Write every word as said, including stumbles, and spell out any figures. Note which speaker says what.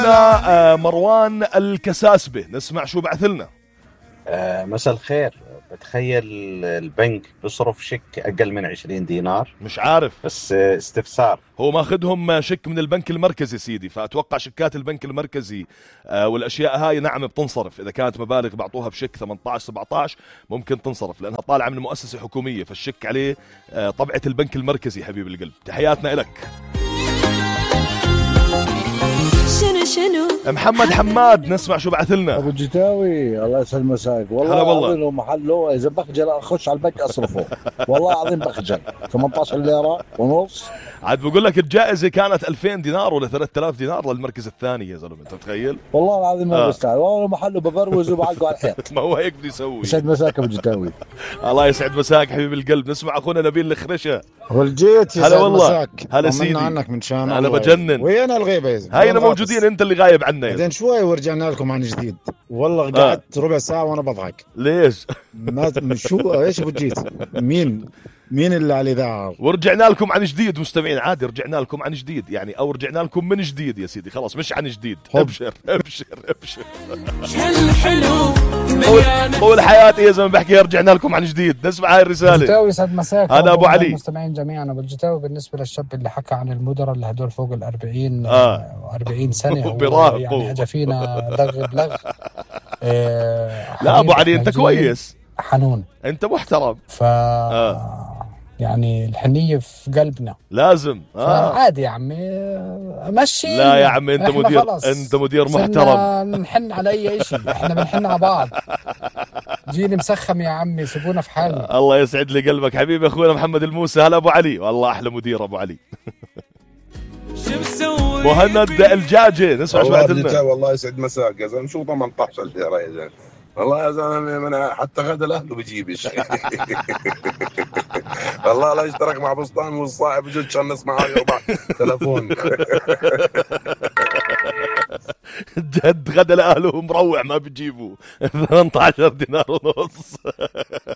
Speaker 1: اخونا آه مروان الكساسبه، نسمع شو بعث لنا.
Speaker 2: آه مساء الخير. بتخيل البنك بيصرف شيك اقل من عشرين دينار،
Speaker 1: مش عارف
Speaker 2: بس استفسار.
Speaker 1: هو ماخذهم شيك من البنك المركزي سيدي، فاتوقع شيكات البنك المركزي آه والاشياء هاي نعم بتنصرف، اذا كانت مبالغ بعطوها بشيك ثمانية عشر سبعة عشر ممكن تنصرف لانها طالعه من مؤسسه حكوميه، فالشيك عليه آه طبعه البنك المركزي. حبيب القلب تحياتنا لك.
Speaker 3: شنو شنو
Speaker 1: محمد حماد، نسمع شو بعث لنا.
Speaker 4: ابو الجتاوي الله يسعد مساك. والله
Speaker 1: هلا والله.
Speaker 4: العظيم لو محله اذا بخجل اخش على البنك اصرفه. والله العظيم بخجل. ثمانية عشر ليره ونص.
Speaker 1: عاد بقول لك الجائزه كانت ألفين دينار ولا ثلاثة آلاف دينار للمركز الثاني يا زلمه، انت متخيل؟
Speaker 4: والله العظيم ما
Speaker 1: آه.
Speaker 4: بستاهل. والله لو محله ببروز وبعلقه على الحيط.
Speaker 1: ما هو هيك بده يسوي.
Speaker 4: يسعد مساك ابو الجتاوي.
Speaker 1: الله يسعد مساك حبيب القلب. نسمع اخونا نبيل الخرشه.
Speaker 5: والجيت
Speaker 1: هلا والله.
Speaker 5: مساك.
Speaker 1: هلا سيدي.
Speaker 5: عنك من شان
Speaker 1: انا بجنن.
Speaker 5: وين الغيبه يا زلمه؟
Speaker 1: هينا موجودين، انت اللي غايب عنا.
Speaker 5: بعدين شوي ورجعنا لكم عن جديد. والله قعدت آه. ربع ساعه وانا بضحك.
Speaker 1: ليش؟
Speaker 5: ما شو ايش ابو جيت؟ مين مين اللي على الاذاعه؟
Speaker 1: ورجعنا لكم عن جديد مستمعين، عادي رجعنا لكم عن جديد يعني، او رجعنا لكم من جديد يا سيدي، خلاص مش عن جديد. ابشر ابشر ابشر.
Speaker 3: حلو
Speaker 1: قول حياتي يا زلمه، بحكي رجعنا لكم عن جديد. نسمع هاي الرساله.
Speaker 6: الجتاوي يسعد مساك.
Speaker 1: انا ابو علي.
Speaker 6: المستمعين جميعا. ابو الجتاوي بالنسبه للشاب اللي حكى عن المدراء اللي هدول فوق الأربعين
Speaker 1: آه.
Speaker 6: أربعين سنه
Speaker 1: براهقوا
Speaker 6: يعني اجى فينا لغ بلغ.
Speaker 1: آه لا ابو علي انت كويس
Speaker 6: حنون،
Speaker 1: انت محترم.
Speaker 6: ف آه. يعني الحنية في قلبنا
Speaker 1: لازم.
Speaker 6: آه. عادي يا عمي مشي.
Speaker 1: لا يا عمي انت مدير
Speaker 6: خلص.
Speaker 1: انت مدير محترم.
Speaker 6: نحن على اي شيء، احنا بنحن على بعض. جيني مسخم يا عمي، سيبونا في حالنا.
Speaker 1: الله يسعد لي قلبك حبيبي اخونا محمد الموسى. هلا ابو علي، والله احلى مدير ابو علي. مهند الجاجي، نسمع شو بعد لنا.
Speaker 7: والله يسعد مساك يا زلمه. شو ثمانية عشر ليره يا زلمه؟ والله يا زلمه من حتى غدا الاهله بجيبش. والله لا اشترك مع بسطان والصاحب بجد عشان نسمع هاي ربع تلفون.
Speaker 1: جد غدا لاهله مروع ما بتجيبوا ثمانية عشر دينار ونص.